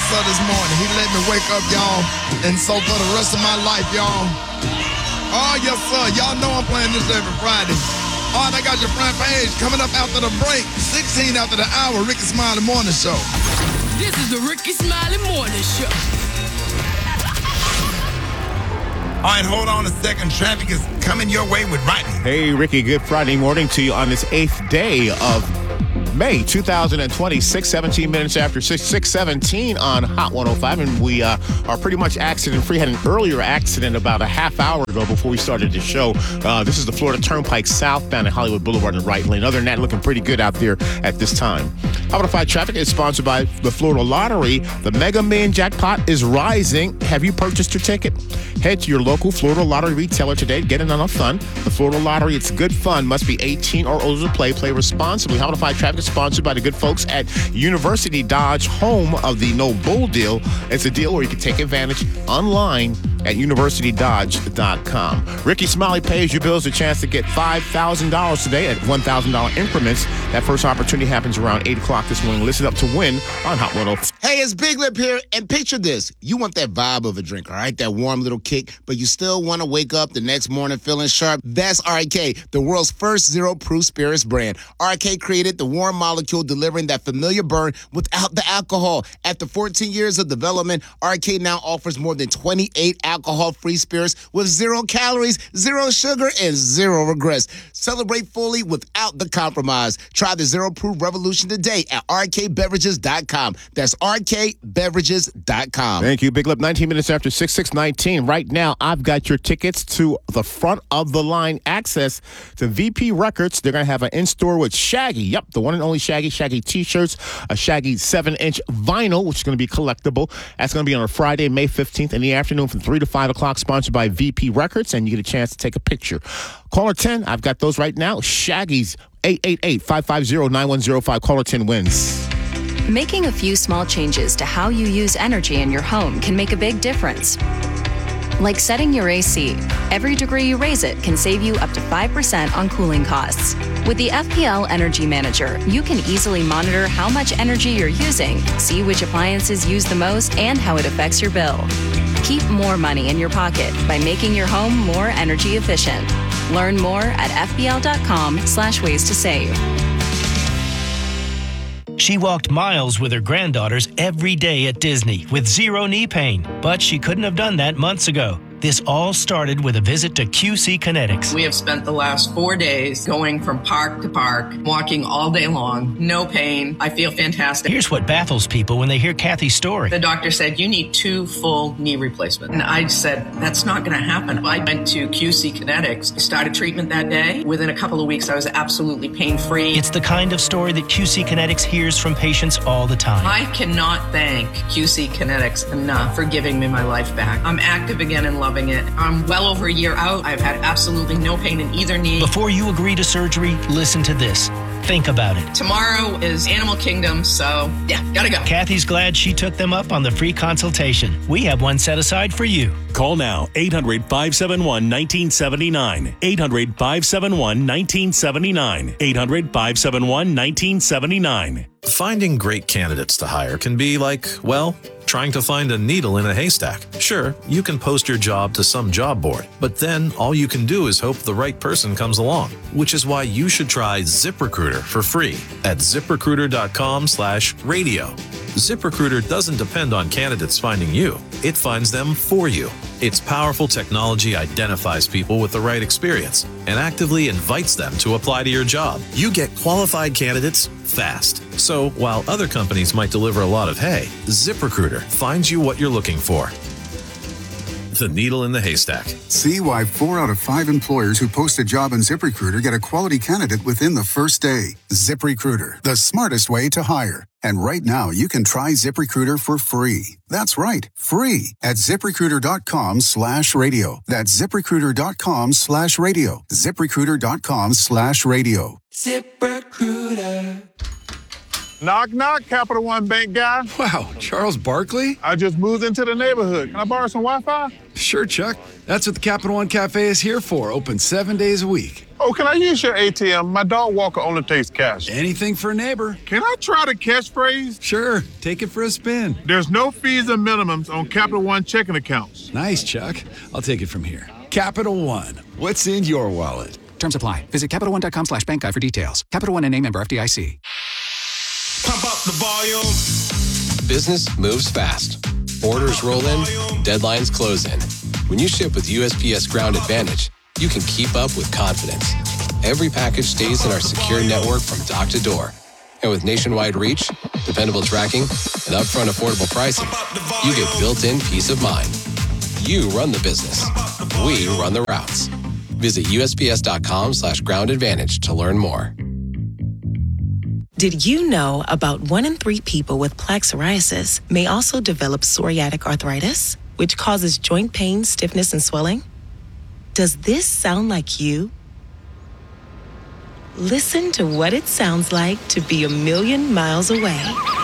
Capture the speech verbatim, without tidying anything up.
sir, this morning. He let me wake up, y'all. And so for the rest of my life, y'all. Oh, yes, sir. Y'all know I'm playing this every Friday. All right, I got your front page coming up after the break. sixteen after the hour, Ricky Smiley Morning Show. This is the Ricky Smiley Morning Show. All right, hold on a second. Traffic is coming your way with Rodney. Hey, Ricky, good Friday morning to you on this eighth day of May two thousand twenty-six, seventeen minutes after six, six seventeen on Hot one oh five. And we uh, are pretty much accident-free. Had an earlier accident about a half hour ago before we started the show. Uh, this is the Florida Turnpike southbound at Hollywood Boulevard in the right lane. Other than that, looking pretty good out there at this time. Hot one oh five Traffic is sponsored by the Florida Lottery. The Mega Million jackpot is rising. Have you purchased your ticket? Head to your local Florida Lottery retailer today to get in on the fun. The Florida Lottery, it's good fun. Must be eighteen or older to play. Play responsibly. Hot one oh five Traffic is sponsored by the good folks at University Dodge, home of the No Bull deal. It's a deal where you can take advantage online at university dodge dot com. Ricky Smiley pays your bills a chance to get five thousand dollars today at one thousand dollars increments. That first opportunity happens around eight o'clock this morning. Listen up to win on Hot one oh five. Hey, it's Big Lip here, and picture this. You want that vibe of a drink, all right? That warm little kick, but you still want to wake up the next morning feeling sharp? That's R K, the world's first zero-proof spirits brand. R K created the warm molecule delivering that familiar burn without the alcohol. After fourteen years of development, R K now offers more than twenty-eight alcohol-free spirits with zero calories, zero sugar, and zero regrets. Celebrate fully without the compromise. Try the zero-proof revolution today at R K beverages dot com. That's R K beverages dot com. Thank you, Big Lip. nineteen minutes after six, six nineteen. Right now, I've got your tickets to the front of the line access to V P Records. They're going to have an in-store with Shaggy. Yep, the one and only Shaggy. Shaggy T-shirts, a Shaggy seven-inch vinyl, which is going to be collectible. That's going to be on a Friday, May fifteenth in the afternoon from three to five o'clock, sponsored by V P Records, and you get a chance to take a picture. Caller ten, I've got those right now. Shaggy's eight eight eight, five five zero, nine one zero five. Caller ten wins. Making a few small changes to how you use energy in your home can make a big difference. Like setting your A C. Every degree you raise it can save you up to five percent on cooling costs. With the F P L Energy Manager, you can easily monitor how much energy you're using, see which appliances use the most, and how it affects your bill. Keep more money in your pocket by making your home more energy efficient. Learn more at f b l dot com slash ways to save. She walked miles with her granddaughters every day at Disney with zero knee pain, but she couldn't have done that months ago. This all started with a visit to Q C Kinetics. We have spent the last four days going from park to park, walking all day long, no pain. I feel fantastic. Here's what baffles people when they hear Kathy's story. The doctor said, you need two full knee replacements. And I said, that's not going to happen. I went to Q C Kinetics, started treatment that day. Within a couple of weeks, I was absolutely pain-free. It's the kind of story that Q C Kinetics hears from patients all the time. I cannot thank Q C Kinetics enough for giving me my life back. I'm active again and loving it. I'm well over a year out. I've had absolutely no pain in either knee. Before you agree to surgery, listen to this. Think about it. Tomorrow is Animal Kingdom, so yeah, gotta go. Kathy's glad she took them up on the free consultation. We have one set aside for you. Call now, eight hundred, five seven one, one nine seven nine. eight hundred, five seven one, one nine seven nine. eight hundred, five seven one, one nine seven nine. Finding great candidates to hire can be like, well, trying to find a needle in a haystack. Sure, you can post your job to some job board, but then all you can do is hope the right person comes along, which is why you should try ZipRecruiter for free at ZipRecruiter.com slash radio. ZipRecruiter doesn't depend on candidates finding you. It finds them for you. Its powerful technology identifies people with the right experience and actively invites them to apply to your job. You get qualified candidates fast. So while other companies might deliver a lot of hay, ZipRecruiter finds you what you're looking for. The needle in the haystack. See why four out of five employers who post a job on ZipRecruiter get a quality candidate within the first day. ZipRecruiter, the smartest way to hire. And right now, you can try ZipRecruiter for free. That's right, free at ZipRecruiter.com slash radio. That's ZipRecruiter.com slash radio. ZipRecruiter.com slash radio. ZipRecruiter. Knock, knock, Capital One Bank guy. Wow, Charles Barkley? I just moved into the neighborhood. Can I borrow some Wi-Fi? Sure, Chuck. That's what the Capital One Cafe is here for, open seven days a week. Oh, can I use your A T M? My dog walker only takes cash. Anything for a neighbor. Can I try the catchphrase? Sure, take it for a spin. There's no fees or minimums on Capital One checking accounts. Nice, Chuck. I'll take it from here. Capital One, what's in your wallet? Terms apply. Visit CapitalOne.com slash bank guide for details. Capital One N A member F D I C. Pump up the volume. Business moves fast. Orders roll in, deadlines close in. When you ship with U S P S Ground Advantage, you can keep up with confidence. Every package stays in our secure network from dock to door. And with nationwide reach, dependable tracking, and upfront affordable pricing, you get built-in peace of mind. You run the business. We run the routes. Visit USPS.com slash ground advantage to learn more. Did you know about one in three people with plaque psoriasis may also develop psoriatic arthritis, which causes joint pain, stiffness, and swelling? Does this sound like you? Listen to what it sounds like to be a million miles away.